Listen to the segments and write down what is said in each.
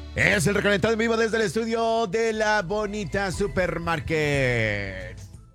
Es el recalentado en vivo desde el estudio de la bonita Supermarket.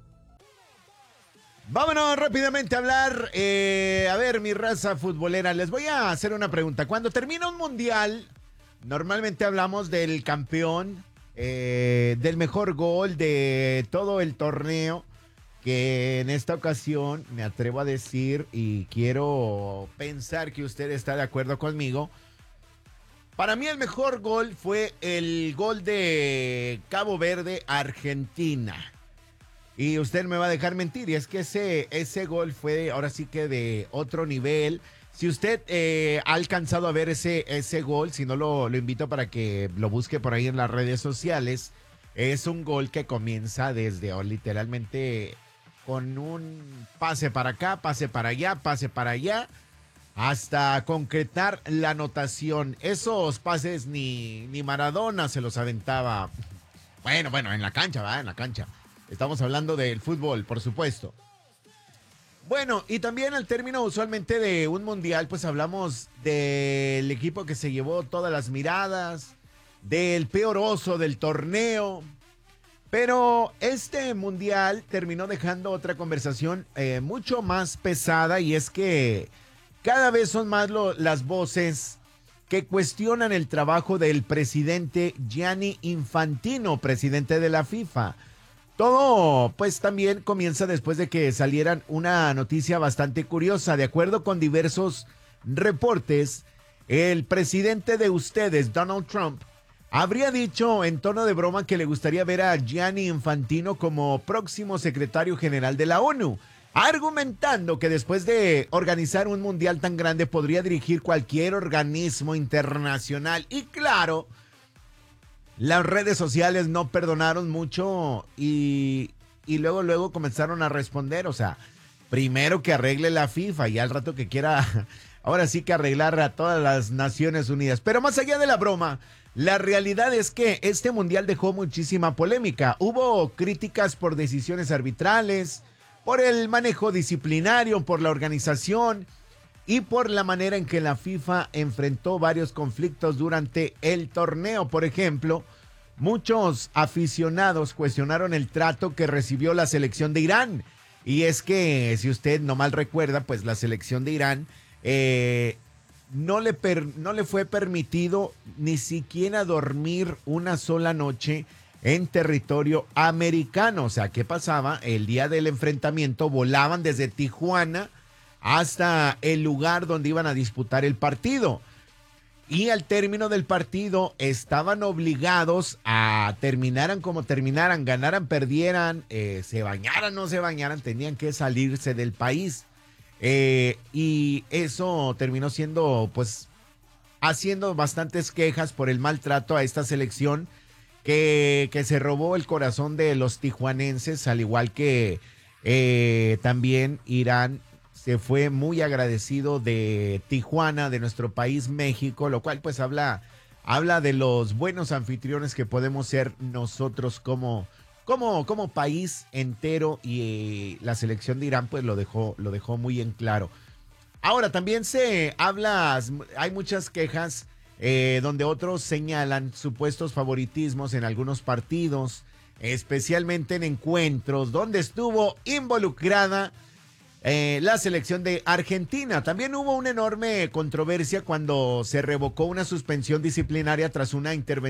Vámonos rápidamente a hablar. A ver, mi raza futbolera, les voy a hacer una pregunta. Cuando termina un mundial, normalmente hablamos del campeón, del mejor gol de todo el torneo, que en esta ocasión me atrevo a decir y quiero pensar que usted está de acuerdo conmigo. Para mí el mejor gol fue el gol de Cabo Verde, Argentina. Y usted me va a dejar mentir, y es que ese gol fue ahora sí que de otro nivel. Si usted ha alcanzado a ver ese gol, si no lo invito para que lo busque por ahí en las redes sociales. Es un gol que comienza desde literalmente con un pase para acá, pase para allá, pase para allá, hasta concretar la anotación. Esos pases ni Maradona se los aventaba. Bueno, en la cancha, ¿va? En la cancha. Estamos hablando del fútbol, por supuesto. Bueno, y también al término usualmente de un mundial, pues hablamos del equipo que se llevó todas las miradas, del peor oso del torneo. Pero este mundial terminó dejando otra conversación mucho más pesada, y es que cada vez son más las voces que cuestionan el trabajo del presidente Gianni Infantino, presidente de la FIFA. Todo, pues también comienza después de que salieran una noticia bastante curiosa. De acuerdo con diversos reportes, el presidente de ustedes, Donald Trump, habría dicho en tono de broma que le gustaría ver a Gianni Infantino como próximo secretario general de la ONU, argumentando que después de organizar un mundial tan grande podría dirigir cualquier organismo internacional. Y claro, las redes sociales no perdonaron mucho y luego comenzaron a responder. O sea, primero que arregle la FIFA y al rato que quiera, ahora sí que arreglar a todas las Naciones Unidas. Pero más allá de la broma, la realidad es que este mundial dejó muchísima polémica. Hubo críticas por decisiones arbitrales, por el manejo disciplinario, por la organización y por la manera en que la FIFA enfrentó varios conflictos durante el torneo. Por ejemplo, muchos aficionados cuestionaron el trato que recibió la selección de Irán. Y es que, si usted no mal recuerda, pues la selección de Irán no le fue permitido ni siquiera dormir una sola noche en territorio americano. O sea, ¿qué pasaba? El día del enfrentamiento volaban desde Tijuana hasta el lugar donde iban a disputar el partido. Y al término del partido estaban obligados a terminaran como terminaran, ganaran, perdieran, se bañaran, no se bañaran, tenían que salirse del país. Y eso terminó siendo, pues, haciendo bastantes quejas por el maltrato a esta selección que se robó el corazón de los tijuanenses, al igual que también Irán se fue muy agradecido de Tijuana, de nuestro país México, lo cual pues habla de los buenos anfitriones que podemos ser nosotros como país entero, y la selección de Irán pues lo dejó muy en claro. Ahora también hay muchas quejas donde otros señalan supuestos favoritismos en algunos partidos, especialmente en encuentros donde estuvo involucrada la selección de Argentina. También hubo una enorme controversia cuando se revocó una suspensión disciplinaria tras una intervención